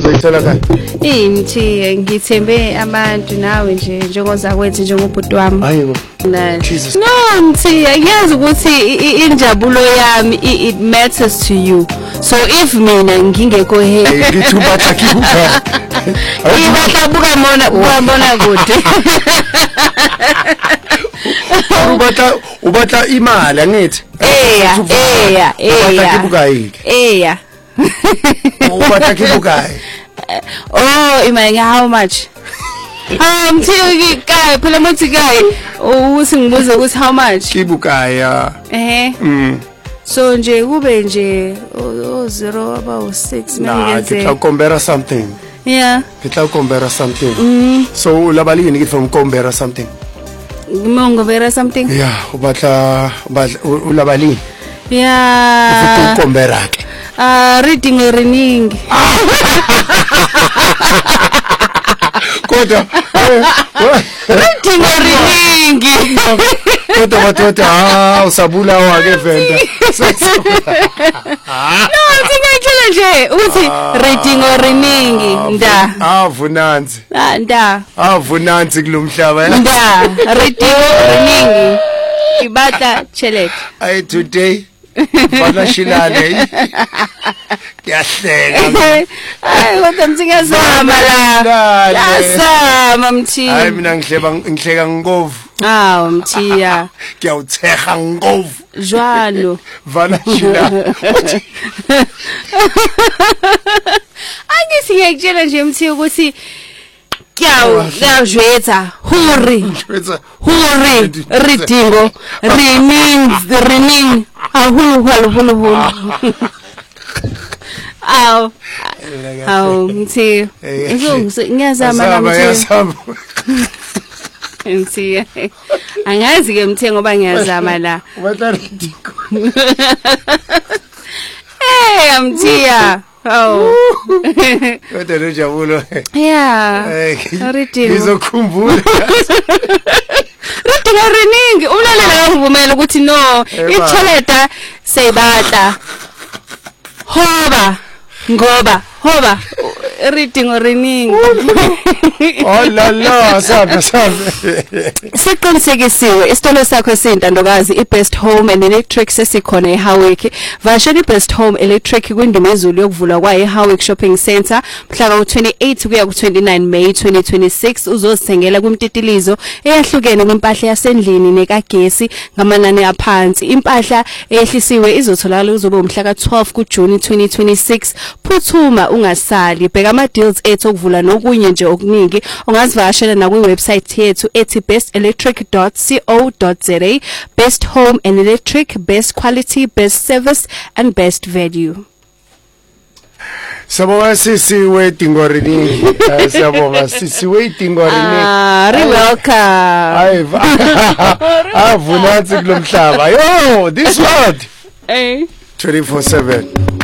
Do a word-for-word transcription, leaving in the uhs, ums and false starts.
Uzoyithola kanjani? Imthi ngithembe abantu nawe nje njengoza kwethu njengobhuti wami. Hayibo. Jesus. No, mthi ngiyazi ukuthi injabulo yami it matters to you. So if mina ngingekho here. Ngithi ubatha kibuka. Ibatha buka mona ubona kude. Ubatha ubatha imali angithi. Eya, eya, eya. Ubatha kibuka yiki. Eya. Ubatha kibuka. Oh, imali how much? Um, mthi kai phela muthi kai uthi ngibuze ukuthi how much? Kibukaya. Eh. Mm. So nje kube nje oh zero about six maybe ngenze. Nah, ngitla something. Yeah. Ngitla ukombera something. Mm. So ulabalini ngithi from kombera something. Ngongobera something? Yeah, ubatla ulabalini. Yeah. Ukombera ke. Ah, reading learning. Kodwa reading learning. Kodwa watoto ah usabulawa ke venda. No, ngingayitshela nje uthi reading learning nda. Avunanzi. Ah nda. Avunanzi kulomhlaba. Nda, reading learning. Ibata chelet. I today Bana shilane. Yahleka. Hayi kodwa mthi ngiyazama la. Yasama mthi. Hayi mina ngihleba ngihleka ngovu. Hawu mthiya. Ngiyawutheha ngovu. Jwalo. Bana shilane. Angithi ngiyakutshela nje mthi ukuthi Kyaw, ngiyajwetha, hurry. Hurry, ridingo, rining, rining. Ahulu hulu hulu hulu. Aw. Aw, mthi. Ngiyazama la mthi. Mthi. Angazi ke mthi ngoba ngiyazama la. Wetha ridingo. Eh, mthi. Oh. Kodwa nojabulo. Yeah. Ridingo. Ngizokhumbula. Ridingo riningi. Umlalela ngivumela ukuthi no, icholeta seyibata. Hoba. Ngoba, hoba. Ridingo riningi. Oh la la, sabe sabe. Siqinisekisiwe isitolo sakho esintandokazi iBest Home and Electric sesikhona eHowick. Vashela iBest Home Electric kwindima ezulu yokuvulwa kwayo eHowick Shopping Centre mhla ka twenty-eight kuya ku twenty-nine May twenty twenty-six. Uzosithengela kumtitilizo eyahlukene kwempahla yasendlini nekagesi ngamanani aphansi. Impahla eyehlisiwe izotholakala uzobe umhla ka twelve ku June twenty twenty-six. Phuthuma ungasali. Bheka ama deals ethu okuvula nokunye nje okuningi. Ungazivashela na kwiwebsite yethu ethi best electric dot co dot za. Best Home and Electric, best quality, best service and best value. Sabonga sisi waiting already. Sabonga sisi waiting already. Ah, re welcome. I've Avunanzi kulomhlaba. Yo, this word. Eh. twenty-four seven.